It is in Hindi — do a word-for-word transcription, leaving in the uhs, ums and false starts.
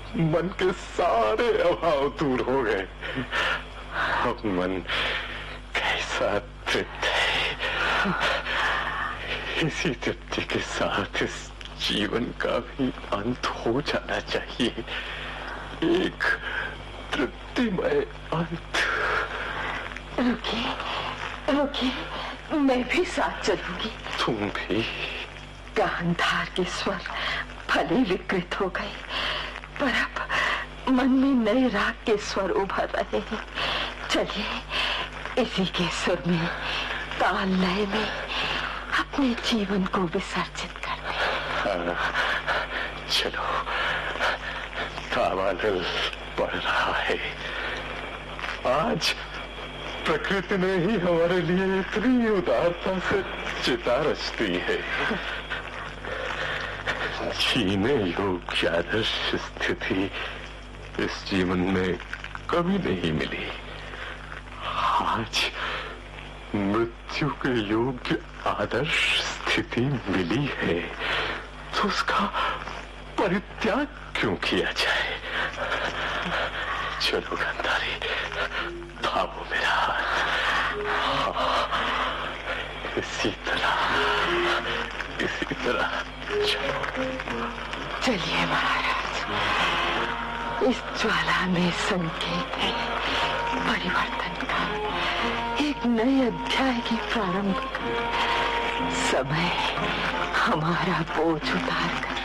मन के सारे अभाव दूर हो गए। अब मन कैसा तृप्त है। इसी तृप्ति के साथ इस जीवन का भी अंत हो जाना चाहिए, एक तृप्तिमय अंत। रुकिए, रुकिए, मैं भी साथ चलूंगी। तुम भी? गांधार के स्वर भले विकृत हो गए, पर अब मन में नए राग के स्वर उभर रहे हैं। चलिए इसी के सुर में, ताल लय में अपने जीवन को विसर्जित करते हैं। चलो, तावानल बढ़ रहा है। आज प्रकृति ने ही हमारे लिए इतनी उदारता से चिता रच दी है। जीने योग्य आदर्श स्थिति इस जीवन में कभी नहीं मिली। आज मृत्यु के योग्य आदर्श स्थिति मिली है, तो उसका परित्याग क्यों किया जाए? चलो गांधारी, थामो मेरा हाथ। इसी तरह, इसी तरह चलो। चलिए महाराज, इस ज्वाला में संकेत है परिवर्तन का, एक नए अध्याय के प्रारंभ का। समय हमारा बोझ उतार कर